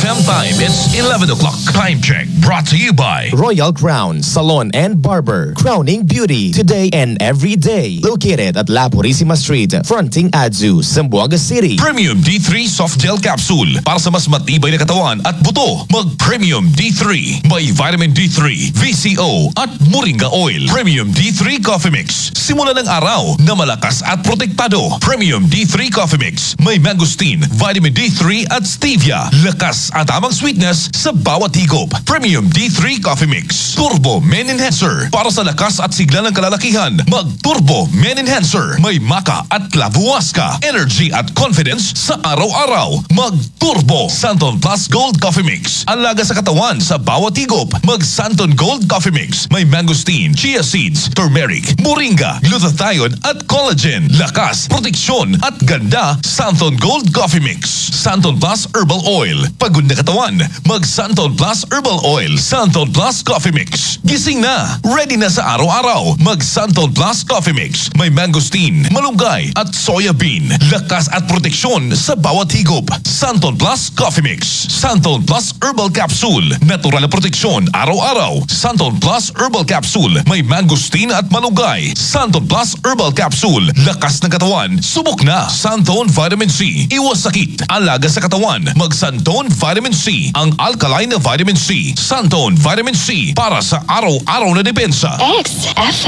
FM time. It's 11 o'clock. Time check. Brought to you by Royal Crown Salon and Barber, crowning beauty today and every day. Located at La Purisima Street, fronting Adzu, Zamboanga City. Premium D3 Soft Gel Capsule para sa mas matibay na katawan at buto. Mag-Premium D3. May Vitamin D3, VCO at Moringa Oil. Premium D3 Coffee Mix. Simula ng araw na malakas at protektado. Premium D3 Coffee Mix. May mangosteen, Vitamin D3 at Stevia. Lakas at tamang sweetness sa bawat higop. Premium D3 Coffee Mix. Turbo Men Enhancer. Para sa lakas at sigla ng kalalakihan. Mag-Turbo Men Enhancer. May maca at clavuasca. Energy at confidence sa araw-araw. Mag-Turbo Santon Plus Gold Coffee Mix. Alaga sa katawan sa bawat higop. Mag-Santon Gold Coffee Mix. May mangosteen, chia seeds, turmeric, moringa, glutathione at collagen. Lakas, proteksyon at ganda. Santon Gold Coffee Mix. Santon Plus Herbal Oil. Pagod na katawan. Mag-Santon Plus Herbal Oil. Santon Plus Coffee Mix. Gising na. Ready na sa araw-araw. Mag-Santon Plus Coffee Mix. May mangosteen, malunggay at soya bean. Lakas at proteksyon sa bawat higop. Santon Plus Coffee Mix. Santon Plus Herbal Capsule. Natural na proteksyon araw-araw. Santon Plus Herbal Capsule. May mangosteen at malunggay. Santon Plus Herbal Capsule. Lakas ng katawan. Subok na. Santon Vitamin C. Iwas sakit. Alaga sa katawan. Mag-Santon Vitamin C. Ang alkaline na vitamin C. Santon Vitamin C. Para sa araw-araw na depensa. XFM.